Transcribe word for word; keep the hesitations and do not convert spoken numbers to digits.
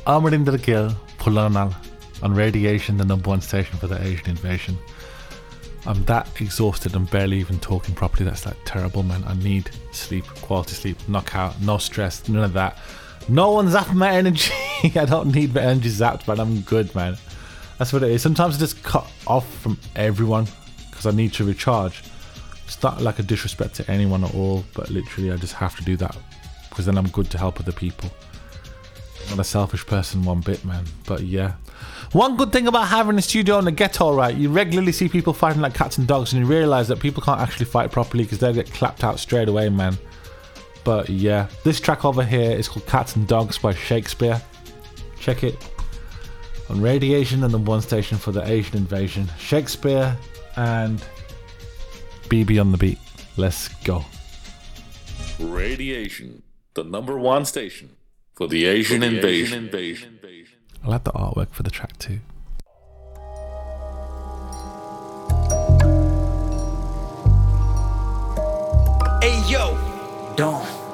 Amarinder Gill, Pulanal, on Radiation, the number one station for the Asian invasion. I'm that exhausted and barely even talking properly. That's like terrible, man. I need sleep, quality sleep, knockout, no stress, none of that. No one's zapping my energy. I don't need my energy zapped, man. I'm good, man. That's what it is. Sometimes I just cut off from everyone because I need to recharge. It's not like a disrespect to anyone at all, but literally I just have to do that because then I'm good to help other people. I'm not a selfish person one bit, man. But yeah. One good thing about having a studio in the ghetto, right? You regularly see people fighting like cats and dogs and you realise that people can't actually fight properly because they get clapped out straight away, man. But yeah. This track over here is called Cats and Dogs by Shakespeare. Check it. On Radiation, the number one station for the Asian invasion. Shakespeare and B B on the beat. Let's go. Radiation, the number one station for the Asian, for the invasion. Asian invasion. I like the artwork for the track too. Hey yo, Dawn.